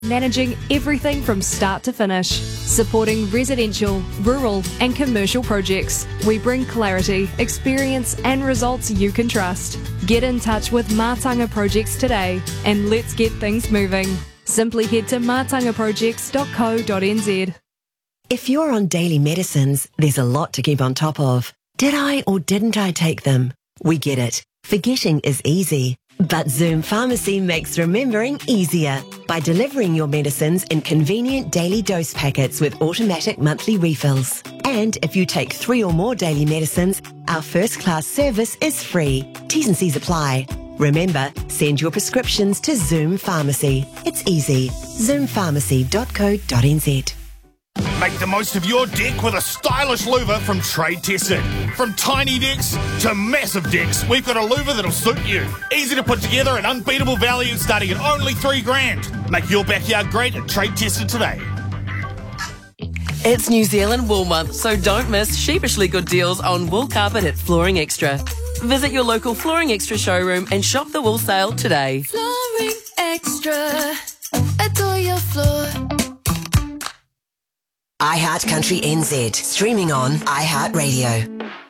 managing everything from start to finish. Supporting residential, rural and commercial projects, we bring clarity, experience and results you can trust. Get in touch with Mātanga Projects today and let's get things moving. Simply head to matangaprojects.co.nz. If you're on daily medicines, there's a lot to keep on top of. Did I or didn't I take them? We get it. Forgetting is easy. But Zoom Pharmacy makes remembering easier by delivering your medicines in convenient daily dose packets with automatic monthly refills. And if you take 3 or more daily medicines, our first-class service is free. T's and C's apply. Remember, send your prescriptions to Zoom Pharmacy. It's easy. zoompharmacy.co.nz. Make the most of your deck with a stylish louver from Trade Tested. From tiny decks to massive decks, we've got a louver that'll suit you. Easy to put together and unbeatable value starting at only $3,000. Make your backyard great at Trade Tested today. It's New Zealand Wool Month, so don't miss sheepishly good deals on wool carpet at Flooring Extra. Visit your local Flooring Extra showroom and shop the wool sale today. Flooring Extra, adore your floor. iHeart Country NZ, streaming on iHeart Radio.